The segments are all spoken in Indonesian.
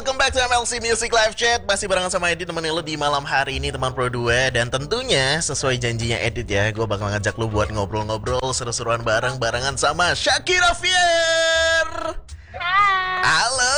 welcome back to MLC Music Live Chat. Masih barengan sama Edit, temenin lo di malam hari ini, teman Pro 2. Dan tentunya sesuai janjinya Edit ya, gue bakal ngajak lo buat ngobrol-ngobrol seru-seruan barengan sama Shakira Fier. Halo.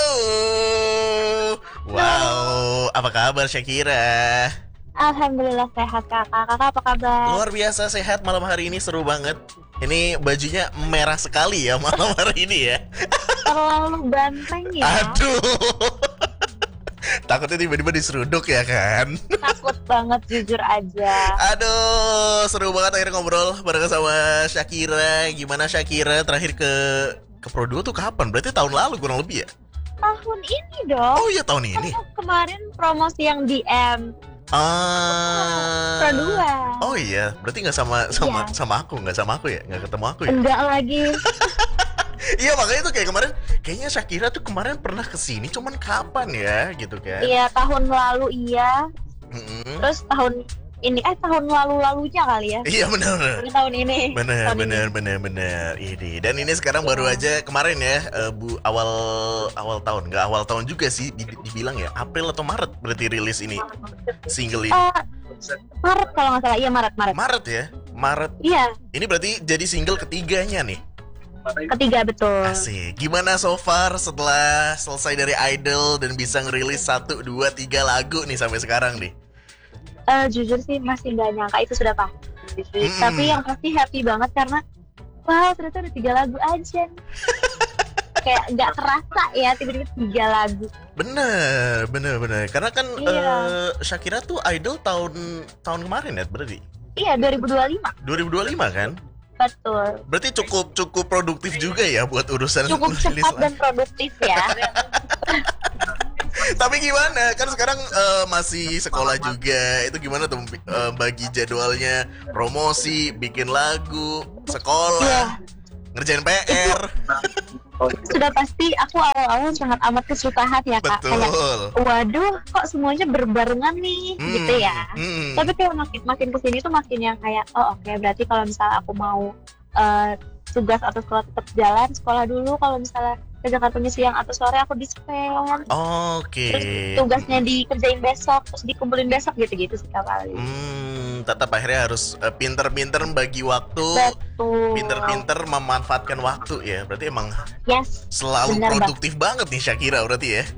Wow, apa kabar Shakira? Alhamdulillah sehat kakak. Kakak apa kabar? Luar biasa sehat, malam hari ini seru banget. Ini bajunya merah sekali ya malam hari ini ya. Terlalu banteng ya. Aduh. Takutnya tiba-tiba diseruduk ya kan. Takut banget jujur aja. Aduh, seru banget akhirnya ngobrol bareng sama Shakira. Gimana Shakira terakhir ke Pro 2 tuh kapan? Berarti tahun lalu kurang lebih ya? Tahun ini dong. Oh iya tahun ini. Kemarin promosi yang DM Pro 2. Oh iya, berarti nggak sama aku ya, nggak ketemu aku ya? Enggak lagi. Iya makanya tuh kayak kemarin, kayaknya Shakira tuh kemarin pernah kesini, cuman kapan ya gitu kan? Iya tahun lalu iya. Mm-hmm. Terus tahun ini tahun lalunya kali ya. Iya benar. Tahun ini. Benar. Ini. Dan ini sekarang baru aja kemarin ya, awal tahun, nggak awal tahun juga sih, dibilang ya April atau Maret berarti rilis ini single ini. Maret kalau nggak salah, iya Maret. Maret ya, Maret. Iya. Ini berarti jadi single ketiganya nih. Ketiga betul. Asik. Gimana so far setelah selesai dari Idol dan bisa ngerilis 1, 2, 3 lagu nih sampai sekarang nih? Jujur sih masih nggak nyangka itu sudah pasti. Tapi yang pasti happy banget karena wow ternyata ada 3 lagu aja nih. Kayak nggak terasa ya tiba-tiba 3 lagu. Bener. Karena kan Shakira tuh Idol tahun kemarin ya berarti? Iya 2025. 2025 kan? Betul. Berarti cukup produktif juga ya buat urusan cukup cepat dan produktif ya. Tapi gimana? Kan sekarang masih sekolah juga. Itu gimana tuh bagi jadwalnya? Promosi, bikin lagu, sekolah, ngerjain PR. Sudah pasti aku awal-awal sangat amat kesusahan ya Kak. Betul. Kayak, waduh kok semuanya berbarengan nih gitu ya. Tapi kayak makin kesini tuh makin yang kayak oke, berarti kalau misalnya aku mau tugas atau sekolah tetap jalan, sekolah dulu. Kalau misalnya kerja kartunya siang atau sore aku dispen. Oke. Terus tugasnya dikerjain besok, terus dikumpulin besok gitu-gitu sih Kak paling. Tetap akhirnya harus pinter-pinter bagi waktu. Betul. Pinter-pinter memanfaatkan waktu ya. Berarti emang selalu bener produktif banget nih Shakira berarti ya.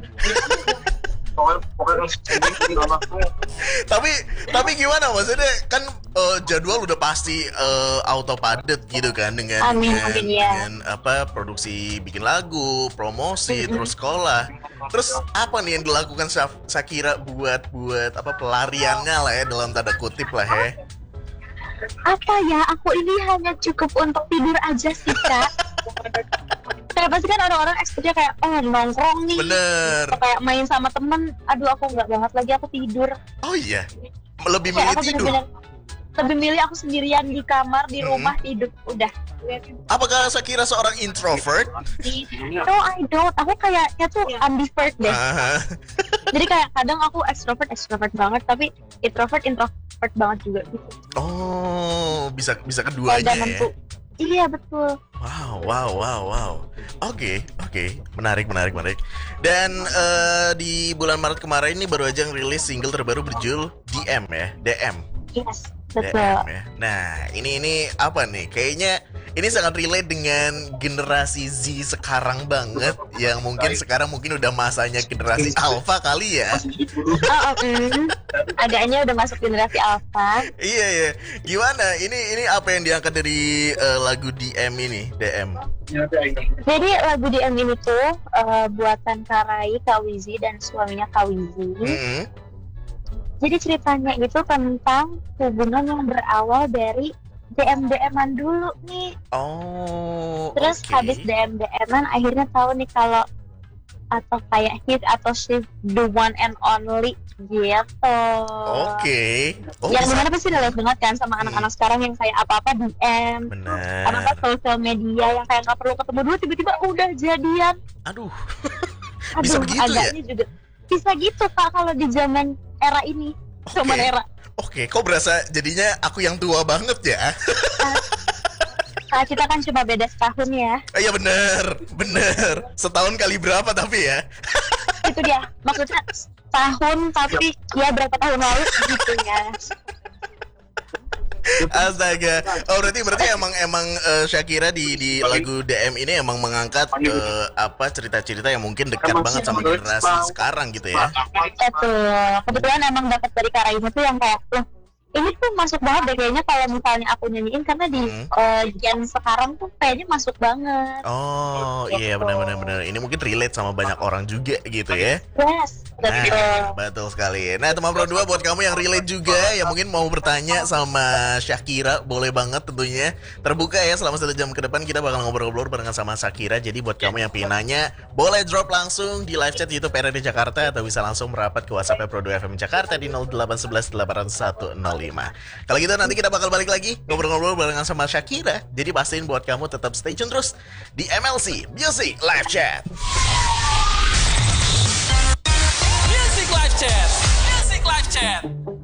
tapi gimana maksudnya kan jadwal udah pasti auto padet gitu kan dengan apa produksi bikin lagu, promosi, terus sekolah. Terus apa nih yang dilakukan Shakira buat apa pelariannya lah ya dalam tanda kutip lah ya? Apa ya, aku ini hanya cukup untuk tidur aja sih Kak. Kayak pasti kan orang-orang ekspektnya kayak nongkrong nih. Bener. Kayak main sama temen. Aduh aku nggak banget lagi, aku tidur. Oh iya, lebih milih tidur. Lebih milih aku sendirian di kamar, di rumah tidur, udah. Apakah Shakira seorang introvert? No, I don't. Aku kayaknya tuh ambivert deh. Jadi kayak kadang aku extrovert banget, tapi introvert banget juga gitu. Oh, bisa keduanya ya. Iya betul. Wow. Oke. Menarik. Dan di bulan Maret kemarin ini baru aja ngerilis single terbaru berjudul DM ya, DM. Yes, betul. DM ya. Nah, ini apa nih? Kayaknya ini sangat relate dengan generasi Z sekarang banget, yang mungkin sekarang udah masanya generasi Alpha kali ya. Agaknya udah masuk generasi Alpha. Iya. Gimana? Ini apa yang diangkat dari lagu DM ini? DM. Jadi lagu DM ini tuh buatan Karai, Kawizi dan suaminya Kawizi. Jadi ceritanya itu tentang hubungan yang berawal dari DM-an dulu nih. Terus habis DM-an akhirnya tahu nih kalau atau kayak hit atau she the one and only gitu. Yang dimana pasti udah lihat banget kan sama anak-anak sekarang yang kayak apa-apa DM. Benar. Apa sosial media yang kayak nggak perlu ketemu dulu tiba-tiba udah jadian. Aduh. Bisa begitu ya? Juga. Bisa gitu Kak kalau di zaman era ini. Zaman era. Oke, kok berasa jadinya aku yang tua banget ya? Kita kan cuma beda setahun ya. Iya bener. Setahun kali berapa tapi ya? Itu dia, maksudnya tahun tapi ya berapa tahun lalu gitu ya. Astaga. Oh berarti emang Shakira di lagu DM ini emang mengangkat cerita-cerita yang mungkin dekat banget sama generasi sekarang gitu ya. Betul. Kebetulan emang dapat dari Karaina tuh yang kayak ini tuh masuk banget deh kayaknya kalau misalnya aku nyanyiin, karena di gen sekarang tuh kayaknya masuk banget. Oh gitu. Iya benar. Ini mungkin relate sama banyak orang juga gitu ya. Yes, betul. Betul sekali. Nah teman Pro 2, buat kamu yang relate juga, yang mungkin mau bertanya sama Shakira, boleh banget tentunya. Terbuka ya, selama 1 jam ke depan kita bakal ngobrol-ngobrol barengan sama Shakira. Jadi buat kamu yang pengen nanya, boleh drop langsung di live chat YouTube RRD Jakarta, atau bisa langsung merapat ke WhatsApp Pro 2 FM Jakarta di 0811 801 05. Kalau gitu nanti kita bakal balik lagi ngobrol-ngobrol barengan sama Shakira. Jadi pastiin buat kamu tetap stay tune terus di MLC Music Live Chat. Music Live Chat.